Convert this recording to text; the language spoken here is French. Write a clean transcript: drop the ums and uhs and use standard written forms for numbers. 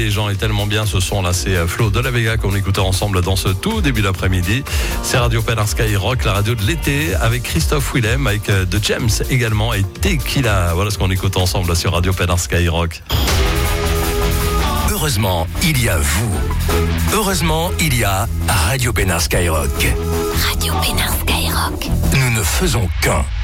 les gens est tellement bien ce son là, c'est Flo de la Vega qu'on écoutait ensemble dans ce tout début d'après-midi. C'est Radio Penn Skyrock, la radio de l'été, avec Christophe Willem, avec The James également et Tequila. Voilà ce qu'on écoute ensemble là, sur Radio Penn Skyrock. Heureusement, il y a vous. Heureusement, il y a Radio Penn Skyrock. Radio Penn Skyrock. Nous ne faisons qu'un.